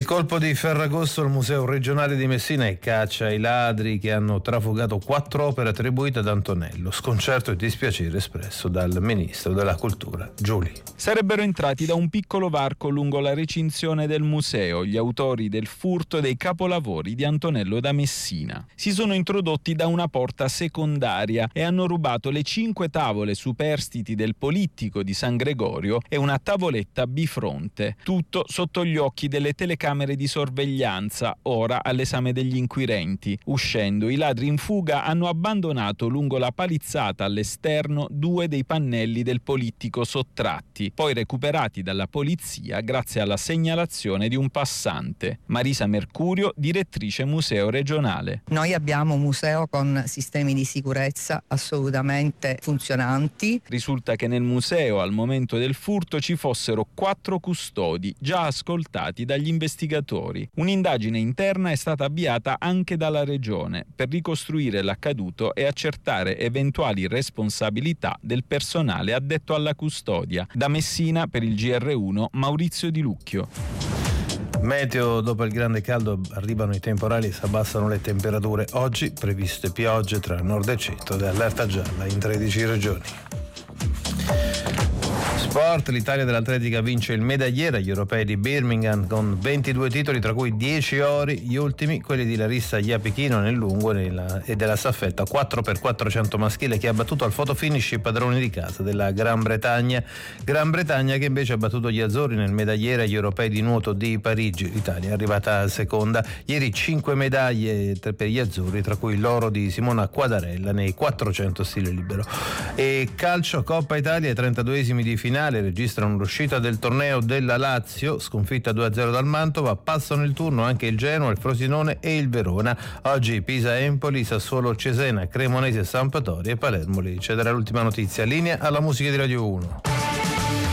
colpo di Ferragosto al Museo regionale di Messina e caccia ai ladri che hanno trafugato 4 opere attribuite ad Antonello. Sconcerto e dispiacere espresso dal ministro della cultura Giuli. Sarebbero entrati da un piccolo varco lungo la recinzione del museo gli autori del furto dei capolavori di Antonello da Messina. Si sono introdotti da una porta secondaria e hanno rubato le 5 tavole superstiti del Polittico di San Gregorio e una tavoletta bifronte. Tutto sotto gli occhi delle telecamere di sorveglianza, ora all'esame degli inquirenti. Uscendo, i ladri in fuga hanno abbandonato lungo la palizzata all'esterno 2 dei pannelli del Polittico sottratti, poi recuperati dalla polizia grazie alla segnalazione di un passante. Marisa Mercurio, direttrice museo regionale. Noi abbiamo un museo con sistemi di sicurezza assolutamente funzionanti. Risulta che nel museo al momento del furto ci fossero 4 custodi già ascoltati dagli investigatori. Un'indagine interna è stata avviata anche dalla Regione per ricostruire l'accaduto e accertare eventuali responsabilità del personale addetto alla custodia. Da Messina per il GR1 Maurizio Di Lucchio. Meteo: dopo il grande caldo arrivano i temporali e si abbassano le temperature. Oggi previste piogge tra nord e centro ed allerta gialla in 13 regioni. Sport: l'Italia dell'atletica vince il medagliere agli europei di Birmingham con 22 titoli, tra cui 10 ori, gli ultimi quelli di Larissa Iapichino nel lungo e della staffetta 4x400 maschile, che ha battuto al fotofinish i padroni di casa della Gran Bretagna che invece ha battuto gli azzurri nel medagliere agli europei di nuoto di Parigi. L'Italia è arrivata seconda. Ieri 5 medaglie per gli azzurri, tra cui l'oro di Simona Quadarella nei 400 stile libero. E calcio: Coppa Italia, ai 32esimi di finale registrano l'uscita del torneo della Lazio, sconfitta 2-0 dal Mantova. Passano il turno anche il Genoa, il Frosinone e il Verona. Oggi Pisa-Empoli, Sassuolo-Cesena, Cremonese-Sampdoria e Palermo-Lecce. Era l'ultima notizia. Linea alla musica di Radio 1.